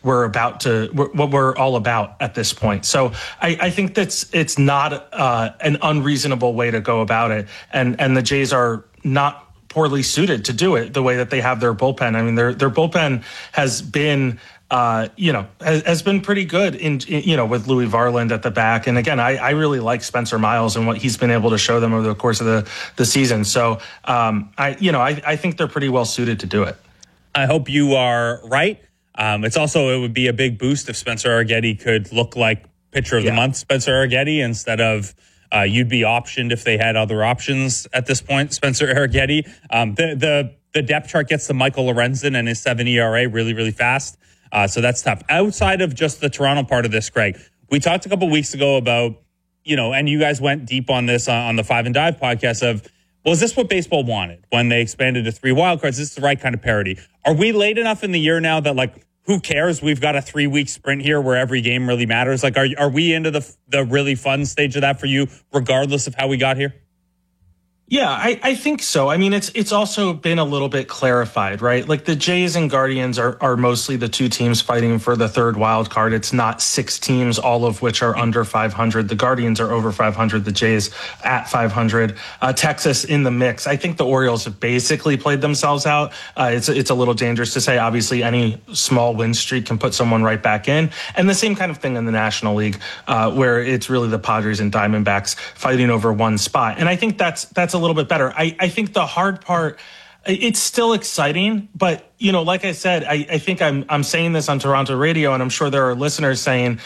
what we're all about at this point. So I think it's not an unreasonable way to go about it. And the Jays are not poorly suited to do it the way that they have their bullpen. I mean, their bullpen has been has been pretty good in with Louis Varland at the back. And again, I really like Spencer Miles and what he's been able to show them over the course of the season. So I think they're pretty well suited to do it. I hope you are right. It would be a big boost if Spencer Arrighetti could look like pitcher of the month Spencer Arrighetti instead of you'd be optioned if they had other options at this point, Spencer Arrighetti. The depth chart gets to Michael Lorenzen and his 7 ERA really, really fast. So that's tough. Outside of just the Toronto part of this, Greg, we talked a couple weeks ago about, and you guys went deep on this on the Five and Dive podcast of, well, is this what baseball wanted when they expanded to 3 wildcards? Is this the right kind of parity? Are we late enough in the year now that, who cares? We've got a 3-week sprint here where every game really matters. Are we into the really fun stage of that for you, regardless of how we got here? Yeah, I think so. I mean, it's also been a little bit clarified, right? Like the Jays and Guardians are mostly the 2 teams fighting for the 3rd wild card. It's not 6 teams, all of which are under 500. The Guardians are over 500. The Jays at 500. Texas in the mix. I think the Orioles have basically played themselves out. It's a little dangerous to say. Obviously, any small win streak can put someone right back in. And the same kind of thing in the National League, where it's really the Padres and Diamondbacks fighting over one spot. And I think that's a little bit better. I think the hard part, it's still exciting, but like I said, I think I'm saying this on Toronto radio, and I'm sure there are listeners saying,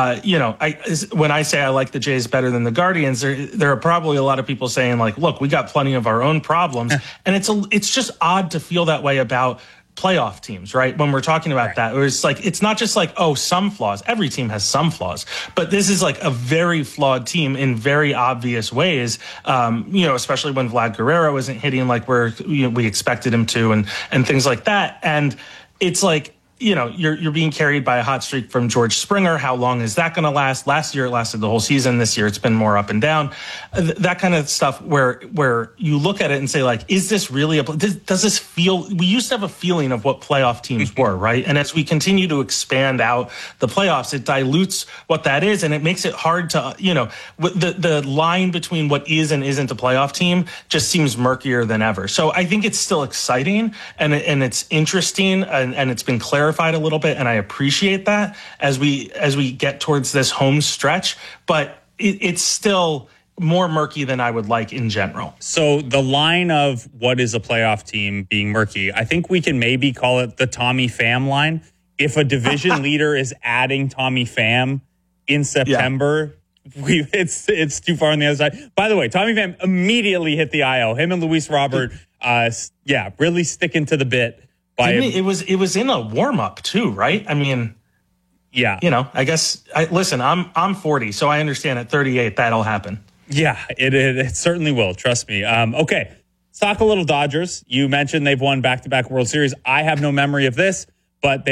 when I say I like the Jays better than the Guardians, there are probably a lot of people saying look, we got plenty of our own problems, and it's just odd to feel that way about playoff teams, right? When we're talking about that, it's not just some flaws. Every team has some flaws, but this is a very flawed team in very obvious ways. Especially when Vlad Guerrero isn't hitting like we expected him to, and things like that. And it's you're being carried by a hot streak from George Springer. How long is that going to last? Last year, it lasted the whole season. This year, it's been more up and down. That kind of stuff where you look at it and say, is this really does this feel, we used to have a feeling of what playoff teams were, right? And as we continue to expand out the playoffs, it dilutes what that is. And it makes it hard to, the line between what is and isn't a playoff team just seems murkier than ever. So I think it's still exciting and it's interesting and it's been clarified a little bit, and I appreciate that as we get towards this home stretch, but it's still more murky than I would like in general. So the line of what is a playoff team being murky, I think we can maybe call it the Tommy Pham line. If a division leader is adding Tommy Pham in September, it's too far on the other side. By the way, Tommy Pham immediately hit the IL. Him and Luis Robert, really sticking to the bit. It was in a warm up too, right? I mean, yeah. I guess listen, I'm 40, so I understand at 38 that'll happen. Yeah, it certainly will. Trust me. Okay, let's talk a little Dodgers. You mentioned they've won back-to-back World Series. I have no memory of this, but